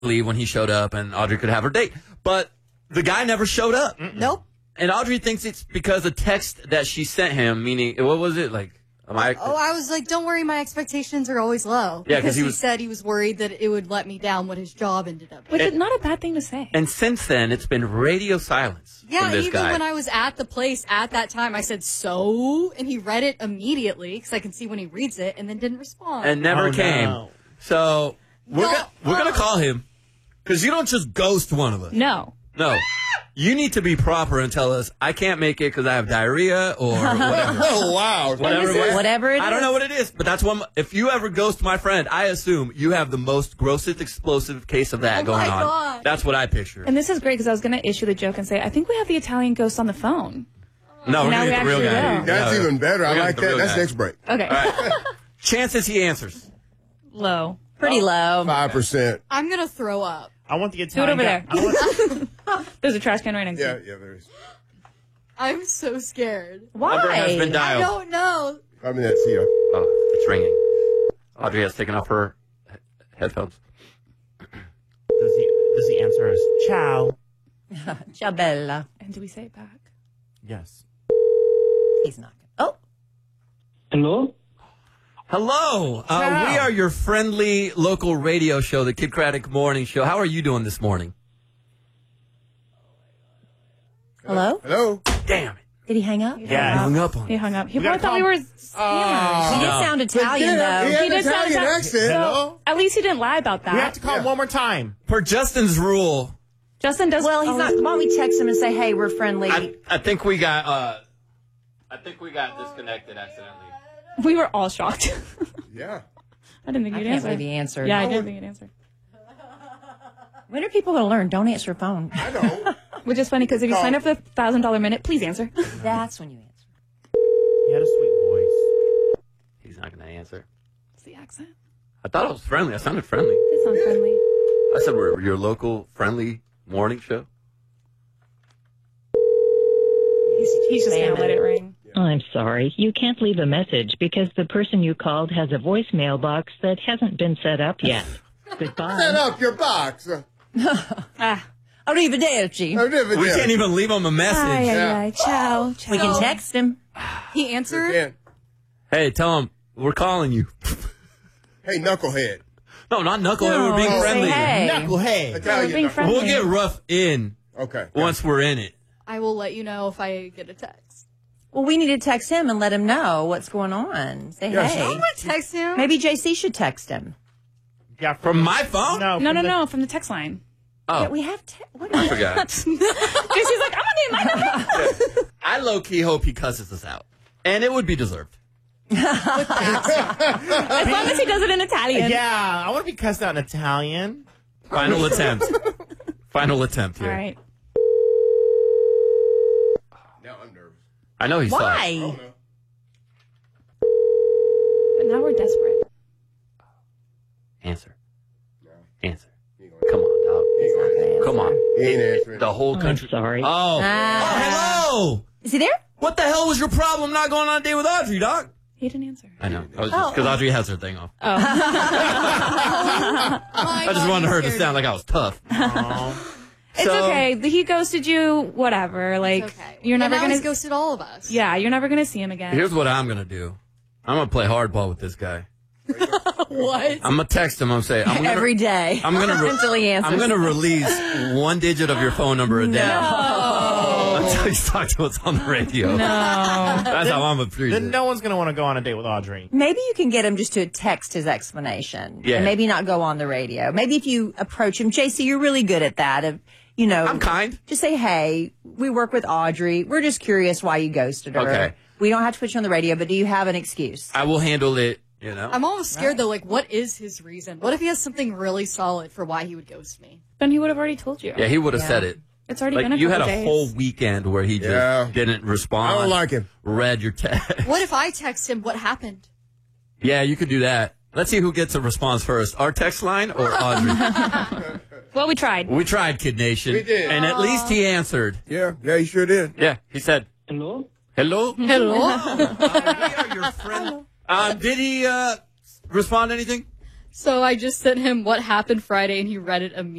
leave when he showed up and Audrey could have her date. But the guy never showed up. Nope. And Audrey thinks it's because a text that she sent him, meaning, what was it? Like, I was like, don't worry, my expectations are always low. Yeah, because he said he was worried that it would let me down when his job ended up. Which is not a bad thing to say. And since then, it's been radio silence from this even guy. when I was at the place at that time, I said, so? And he read it immediately, because I can see when he reads it, and then didn't respond. And never came. No. So, we're going to call him, because you don't just ghost one of us. No. No. You need to be proper and tell us, I can't make it because I have diarrhea or whatever. Oh, wow. Whatever it is. I don't know what it is, but that's one. If you ever ghost my friend, I assume you have the most grossest explosive case of that going on. God. That's what I picture. And this is great because I was going to issue the joke and say, I think we have the Italian ghost on the phone. No, we're Now going to get the we real actually guy. will. That's even better. I like that. That's next break. Okay. All right. Chances he answers. Low. Pretty low. 5%. I'm going to throw up. I want the Do it Italian over there. guy. There's a trash can right next to Yeah, you. yeah, there is. I'm so scared. Number has been Why? I dialed. don't know. I mean, that's here. Oh, it's ringing. Audrey has taken off her headphones. Does he answer us? Ciao. Ciao, Bella. And do we say it back? Yes. He's not good. Oh. Hello? Hello. Ciao. We are your friendly local radio show, the Kid Craddock Morning Show. How are you doing this morning? Hello? Hello? Damn it. Did he hang up? Yeah. Hung up on He us. hung up. He We gotta probably thought we call- were scammers. He did No. sound Italian, He though. had He an did sound Italian accent. Hello? At least he didn't lie about that. We have to call him one more time. Per Justin's rule, Justin does. Well, he's not. Why don't we text him and say, hey, we're friendly? I think we got disconnected accidentally. We were all shocked. Yeah. I didn't think I you'd can't answer. believe he answered. Yeah, I didn't think you'd answer. When are people going to learn? Don't answer your phone. I know. Which is funny because if you sign up for the $1,000 minute, please answer. That's when you answer. He had a sweet voice. He's not going to answer. It's the accent. I thought I was friendly. I sounded friendly. It sounds friendly. I said we're your local friendly morning show. He's just going to let it ring. I'm sorry. You can't leave a message because the person you called has a voicemail box that hasn't been set up yet. Goodbye. Set up your box. Arrivederci. We can't even leave him a message. Ay, ciao, ciao. We can text him. He answered. Yeah. Hey, tell him we're calling you. Hey, knucklehead. No, not knucklehead. No, we're being say friendly. hey. Knucklehead. Italian being knucklehead. friendly. We'll get rough in Okay. once we're in it. I will let you know if I get a text. Well, we need to text him and let him know what's going on. Say Yes. hey. I'm going to text him. Maybe JC should text him. Yeah, From my phone? No, No, from the text line. Oh, Yeah, we have what I forgot. She's like, I'm on the number. I low-key hope he cusses us out. And it would be deserved. As long as he does it in Italian. Yeah, I want to be cussed out in Italian. Final attempt. Final attempt All here. right. Now I'm nervous. I know he's Why? Oh, no. But now we're desperate. Answer. No. Answer. He ain't gonna- Come on, dog. he ain't gonna answer. Come on. He ain't answering. The whole I'm country. sorry. Oh. Hello. Is he there? What the hell was your problem not going on a date with Audrey, Doc? He didn't answer. I know. I was just because Audrey has her thing off. Oh I just wanted her to sound like I was tough. It's So- okay. He ghosted you, whatever. Like, It's okay. you're never and now going he's to. ghosted all of us. Yeah, you're never going to see him again. Here's what I'm gonna do. I'm gonna play hardball with this guy. What? I'm gonna text him. I'm saying I'm gonna, Every day. I'm gonna Until he answers. I'm gonna release one digit of your phone number a day until you talk to us on the radio. No. That's how I'm a treat. Then no one's going to want to go on a date with Audrey. Maybe you can get him just to text his explanation. Yeah. And maybe not go on the radio. Maybe if you approach him, JC, you're really good at that. Of, you know, I'm kind. Just say, hey, we work with Audrey. We're just curious why you ghosted her. Okay. We don't have to put you on the radio, but do you have an excuse? I will handle it. You know. I'm almost scared though. Like, what is his reason? What if he has something really solid for why he would ghost me? Then he would have already told you. Yeah, he would have said it. It's already been a Like you couple had a days. whole weekend where he just Yeah. didn't respond. I don't like him. Read your text. What if I text him? What happened? Yeah, you could do that. Let's see who gets a response first. Our text line or Audrey? Well, we tried. We tried, Kid Nation. We did. And at least he answered. Yeah, he sure did. Yeah, he said, Hello? hello? Hello. We are your friend. Did he respond to anything? So I just sent him what happened Friday, and he read it immediately.